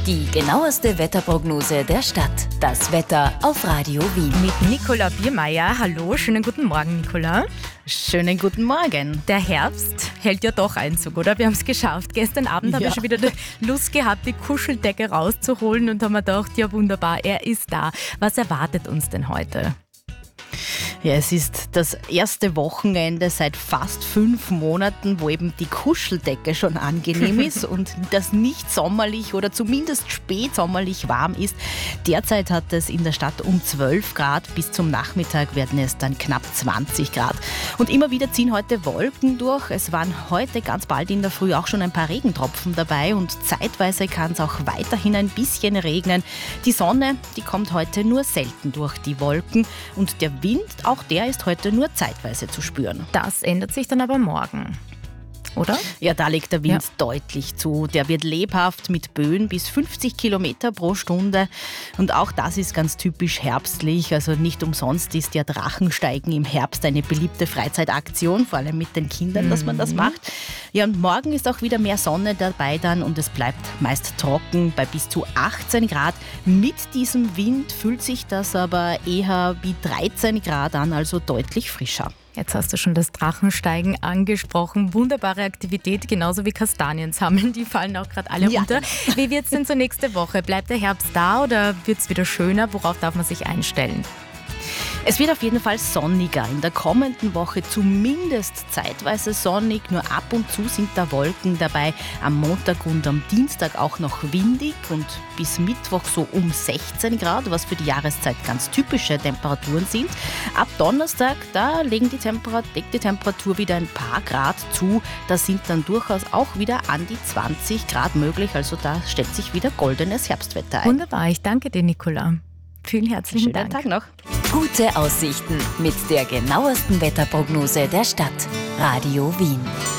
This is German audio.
Die genaueste Wetterprognose der Stadt. Das Wetter auf Radio Wien. Mit Nicola Biermeier. Hallo, schönen guten Morgen, Nicola. Schönen guten Morgen. Der Herbst hält ja doch Einzug, oder? Wir haben es geschafft. Gestern Abend habe ich schon wieder die Lust gehabt, die Kuscheldecke rauszuholen und haben mir gedacht, ja wunderbar, er ist da. Was erwartet uns denn heute? Ja, es ist das erste Wochenende seit fast 5 Monaten, wo eben die Kuscheldecke schon angenehm ist und das nicht sommerlich oder zumindest spätsommerlich warm ist. Derzeit hat es in der Stadt um 12 Grad, bis zum Nachmittag werden es dann knapp 20 Grad. Und immer wieder ziehen heute Wolken durch. Es waren heute ganz bald in der Früh auch schon ein paar Regentropfen dabei und zeitweise kann es auch weiterhin ein bisschen regnen. Die Sonne, die kommt heute nur selten durch die Wolken und der Wind, auch der ist heute nur zeitweise zu spüren. Das ändert sich dann aber morgen, oder? Ja, da legt der Wind deutlich zu. Der wird lebhaft mit Böen bis 50 Kilometer pro Stunde. Und auch das ist ganz typisch herbstlich. Also nicht umsonst ist ja Drachensteigen im Herbst eine beliebte Freizeitaktion, vor allem mit den Kindern, dass man das macht. Ja, und morgen ist auch wieder mehr Sonne dabei dann und es bleibt meist trocken bei bis zu 18 Grad. Mit diesem Wind fühlt sich das aber eher wie 13 Grad an, also deutlich frischer. Jetzt hast du schon das Drachensteigen angesprochen. Wunderbare Aktivität, genauso wie Kastanien sammeln. Die fallen auch gerade alle runter. Wie wird es denn zur nächste Woche? Bleibt der Herbst da oder wird es wieder schöner? Worauf darf man sich einstellen? Es wird auf jeden Fall sonniger. In der kommenden Woche zumindest zeitweise sonnig. Nur ab und zu sind da Wolken dabei. Am Montag und am Dienstag auch noch windig und bis Mittwoch so um 16 Grad, was für die Jahreszeit ganz typische Temperaturen sind. Ab Donnerstag, da deckt die Temperatur wieder ein paar Grad zu. Da sind dann durchaus auch wieder an die 20 Grad möglich. Also da stellt sich wieder goldenes Herbstwetter ein. Wunderbar, ich danke dir, Nicola. Vielen herzlichen Dank. Schönen Tag noch. Gute Aussichten mit der genauesten Wetterprognose der Stadt. Radio Wien.